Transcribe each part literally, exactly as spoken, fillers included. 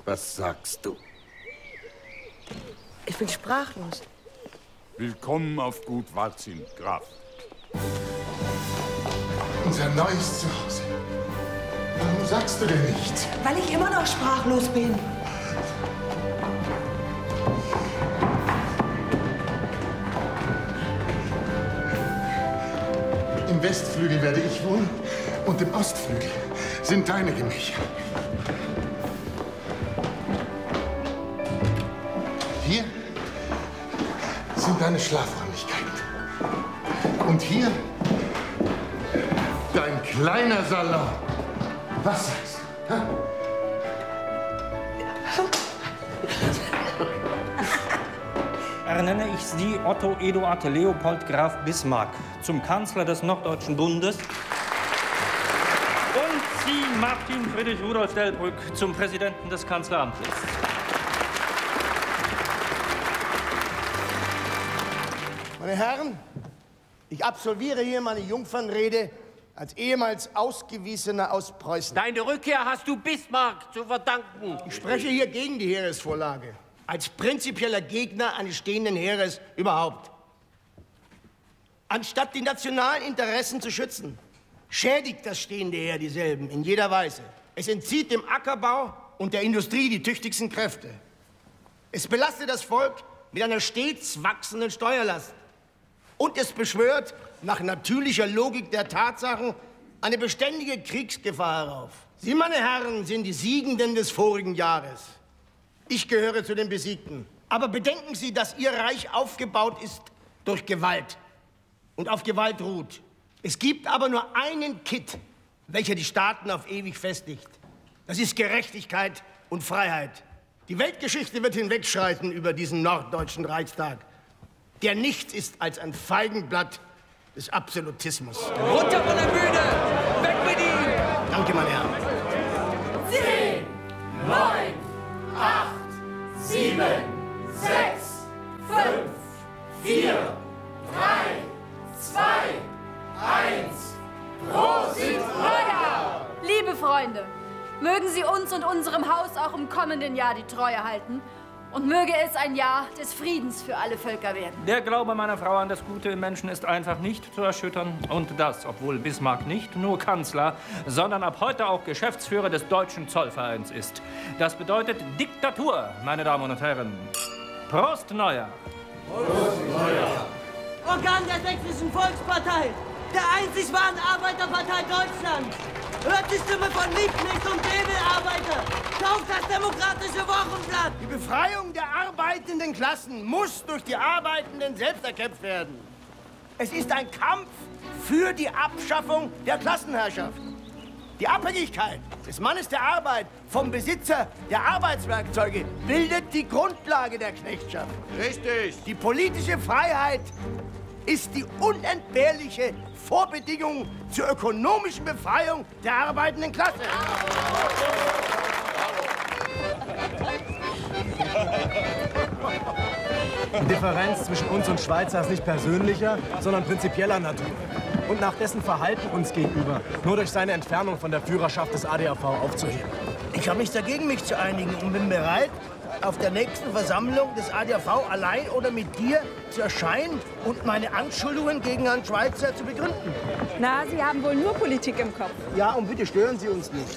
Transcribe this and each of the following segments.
Was sagst du? Ich bin sprachlos. Willkommen auf Gut Varzin, Graf. Unser neues Zuhause. Warum sagst du denn nichts? Weil ich immer noch sprachlos bin. Im Westflügel werde ich wohnen und im Ostflügel sind deine Gemächer. Hier sind deine Schlafräumlichkeiten. Und hier dein kleiner Salon. Was sagst du? Ha? Ernenne ich Sie, Otto Eduard Leopold Graf Bismarck, zum Kanzler des Norddeutschen Bundes und Sie, Martin Friedrich Rudolf Delbrück, zum Präsidenten des Kanzleramtes. Meine Herren, ich absolviere hier meine Jungfernrede als ehemals Ausgewiesener aus Preußen. Deine Rückkehr hast du Bismarck zu verdanken. Ich spreche hier gegen die Heeresvorlage. Als prinzipieller Gegner eines stehenden Heeres überhaupt. Anstatt die nationalen Interessen zu schützen, schädigt das stehende Heer dieselben in jeder Weise. Es entzieht dem Ackerbau und der Industrie die tüchtigsten Kräfte. Es belastet das Volk mit einer stets wachsenden Steuerlast. Und es beschwört, nach natürlicher Logik der Tatsachen, eine beständige Kriegsgefahr herauf. Sie, meine Herren, sind die Siegenden des vorigen Jahres. Ich gehöre zu den Besiegten. Aber bedenken Sie, dass Ihr Reich aufgebaut ist durch Gewalt und auf Gewalt ruht. Es gibt aber nur einen Kitt, welcher die Staaten auf ewig festigt. Das ist Gerechtigkeit und Freiheit. Die Weltgeschichte wird hinwegschreiten über diesen norddeutschen Reichstag, der nichts ist als ein Feigenblatt des Absolutismus. Runter von der Bühne! Weg mit ihm! Danke, meine Herren. Zehn, neun, acht, sieben, sechs, fünf, vier, drei, zwei, eins. Prosit Neujahr! Liebe Freunde, mögen Sie uns und unserem Haus auch im kommenden Jahr die Treue halten. Und möge es ein Jahr des Friedens für alle Völker werden. Der Glaube meiner Frau an das Gute im Menschen ist einfach nicht zu erschüttern. Und das, obwohl Bismarck nicht nur Kanzler, sondern ab heute auch Geschäftsführer des Deutschen Zollvereins ist. Das bedeutet Diktatur, meine Damen und Herren. Prost Neujahr! Prost Neujahr! Organ der Sächsischen Volkspartei, der einzig wahren Arbeiterpartei Deutschlands. Hört die Stimme von Liebknecht und Bebelarbeiter. Kauft das Demokratische Wochenblatt. Die Befreiung der arbeitenden Klassen muss durch die Arbeitenden selbst erkämpft werden. Es ist ein Kampf für die Abschaffung der Klassenherrschaft. Die Abhängigkeit des Mannes der Arbeit vom Besitzer der Arbeitswerkzeuge bildet die Grundlage der Knechtschaft. Richtig. Die politische Freiheit ist die unentbehrliche Vorbedingung zur ökonomischen Befreiung der arbeitenden Klasse. Die Differenz zwischen uns und Schweizer ist nicht persönlicher, sondern prinzipieller Natur. Und nach dessen Verhalten uns gegenüber nur durch seine Entfernung von der Führerschaft des A D A V aufzuheben. Ich habe nichts dagegen, mich zu einigen und bin bereit, auf der nächsten Versammlung des A D A V allein oder mit dir zu erscheinen und meine Anschuldigungen gegen Herrn Schweitzer zu begründen. Na, Sie haben wohl nur Politik im Kopf. Ja, und bitte stören Sie uns nicht.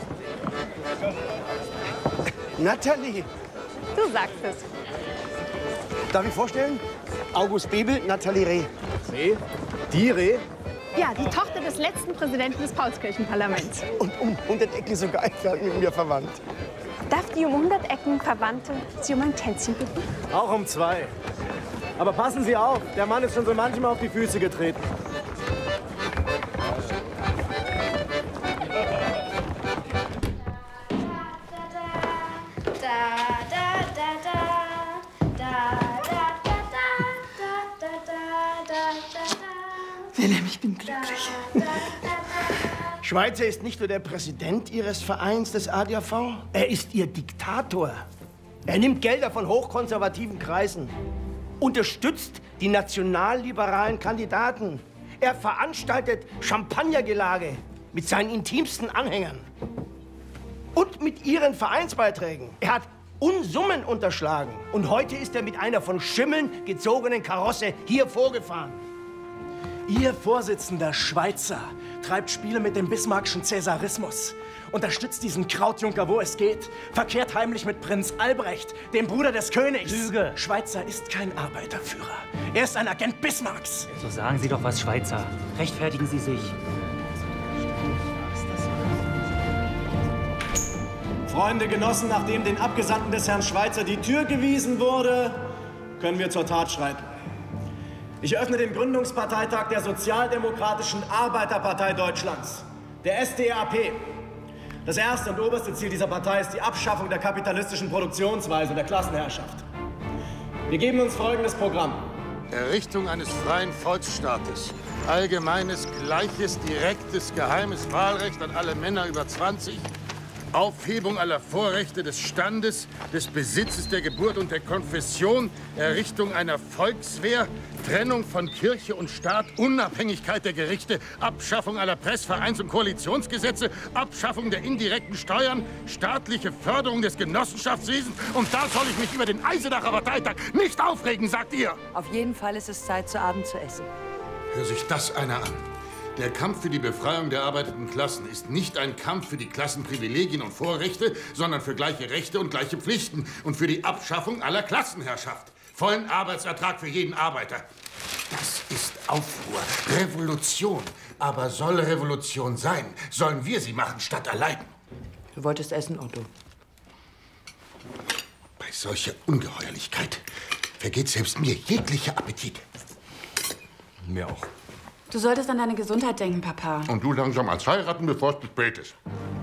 Nathalie. Du sagst es. Darf ich vorstellen? August Bebel, Nathalie Reh. Reh? Die Reh? Ja, die Tochter des letzten Präsidenten des Paulskirchenparlaments. Und um hundert Ecken sogar entfernt mit mir verwandt. Darf die um hundert Ecken Verwandte Sie um ein Tänzchen bitten? Auch um zwei. Aber passen Sie auf, der Mann ist schon so manchmal auf die Füße getreten. Wilhelm, ich bin glücklich. Schweitzer ist nicht nur der Präsident Ihres Vereins des A D A V, er ist Ihr Diktator. Er nimmt Gelder von hochkonservativen Kreisen, unterstützt die nationalliberalen Kandidaten. Er veranstaltet Champagnergelage mit seinen intimsten Anhängern. Und mit Ihren Vereinsbeiträgen. Er hat Unsummen unterschlagen. Und heute ist er mit einer von Schimmeln gezogenen Karosse hier vorgefahren. Ihr Vorsitzender Schweitzer treibt Spiele mit dem bismarckschen Cäsarismus, unterstützt diesen Krautjunker, wo es geht, verkehrt heimlich mit Prinz Albrecht, dem Bruder des Königs. Lüge! Schweitzer ist kein Arbeiterführer. Er ist ein Agent Bismarcks. So sagen Sie doch was, Schweitzer. Rechtfertigen Sie sich. Freunde, Genossen, nachdem den Abgesandten des Herrn Schweitzer die Tür gewiesen wurde, können wir zur Tat schreiten. Ich öffne den Gründungsparteitag der Sozialdemokratischen Arbeiterpartei Deutschlands, der S D A P. Das erste und oberste Ziel dieser Partei ist die Abschaffung der kapitalistischen Produktionsweise und der Klassenherrschaft. Wir geben uns folgendes Programm. Errichtung eines freien Volksstaates. Allgemeines, gleiches, direktes, geheimes Wahlrecht an alle Männer über zwanzig. Aufhebung aller Vorrechte des Standes, des Besitzes, der Geburt und der Konfession, Errichtung einer Volkswehr, Trennung von Kirche und Staat, Unabhängigkeit der Gerichte, Abschaffung aller Press-, Vereins- und Koalitionsgesetze, Abschaffung der indirekten Steuern, staatliche Förderung des Genossenschaftswesens. Und da soll ich mich über den Eisenacher Parteitag nicht aufregen, sagt ihr? Auf jeden Fall ist es Zeit, zu Abend zu essen. Hör sich das einer an. Der Kampf für die Befreiung der arbeitenden Klassen ist nicht ein Kampf für die Klassenprivilegien und Vorrechte, sondern für gleiche Rechte und gleiche Pflichten und für die Abschaffung aller Klassenherrschaft. Vollen Arbeitsertrag für jeden Arbeiter. Das ist Aufruhr, Revolution. Aber soll Revolution sein, sollen wir sie machen statt erleiden. Du wolltest essen, Otto. Bei solcher Ungeheuerlichkeit vergeht selbst mir jeglicher Appetit. Mir auch. Du solltest an deine Gesundheit denken, Papa. Und du langsam als heiraten, bevor es zu spät ist.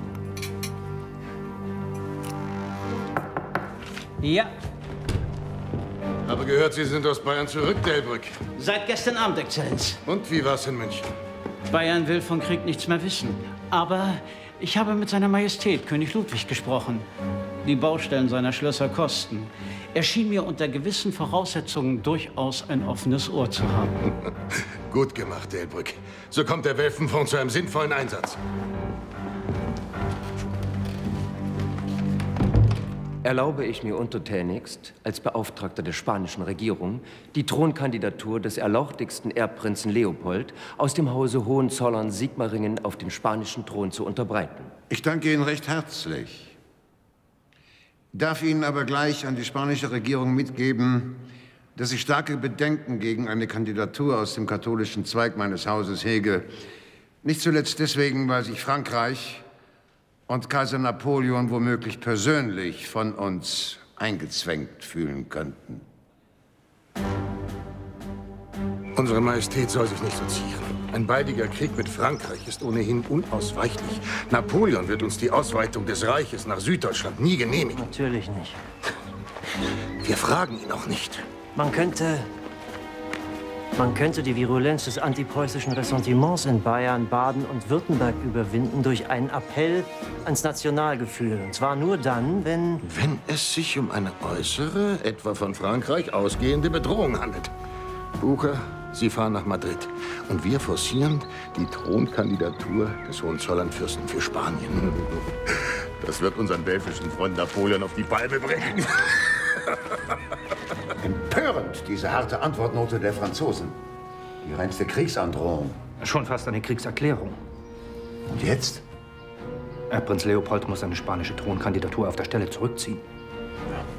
Ja. Habe gehört, Sie sind aus Bayern zurück, Delbrück. Seit gestern Abend, Exzellenz. Und wie war's in München? Bayern will von Krieg nichts mehr wissen. Aber ich habe mit seiner Majestät, König Ludwig, gesprochen. Die Baustellen seiner Schlösser kosten. Er schien mir unter gewissen Voraussetzungen durchaus ein offenes Ohr zu haben. Gut gemacht, Delbrück. So kommt der Welfenfonds zu einem sinnvollen Einsatz. Erlaube ich mir untertänigst, als Beauftragter der spanischen Regierung, die Thronkandidatur des erlauchtigsten Erbprinzen Leopold aus dem Hause Hohenzollern-Sigmaringen auf dem spanischen Thron zu unterbreiten. Ich danke Ihnen recht herzlich. Darf Ihnen aber gleich an die spanische Regierung mitgeben, dass ich starke Bedenken gegen eine Kandidatur aus dem katholischen Zweig meines Hauses hege. Nicht zuletzt deswegen, weil sich Frankreich und Kaiser Napoleon womöglich persönlich von uns eingezwängt fühlen könnten. Unsere Majestät soll sich nicht so zieren. Ein baldiger Krieg mit Frankreich ist ohnehin unausweichlich. Napoleon wird uns die Ausweitung des Reiches nach Süddeutschland nie genehmigen. Natürlich nicht. Wir fragen ihn auch nicht. Man könnte... Man könnte die Virulenz des antipreußischen Ressentiments in Bayern, Baden und Württemberg überwinden durch einen Appell ans Nationalgefühl. Und zwar nur dann, wenn... Wenn es sich um eine äußere, etwa von Frankreich ausgehende Bedrohung handelt. Bucher, Sie fahren nach Madrid. Und wir forcieren die Thronkandidatur des Hohenzollernfürsten für Spanien. Das wird unseren belgischen Freund Napoleon auf die Palme bringen. Empörend, diese harte Antwortnote der Franzosen. Die reinste Kriegsandrohung. Schon fast eine Kriegserklärung. Und jetzt? Erbprinz Leopold muss seine spanische Thronkandidatur auf der Stelle zurückziehen. Ja.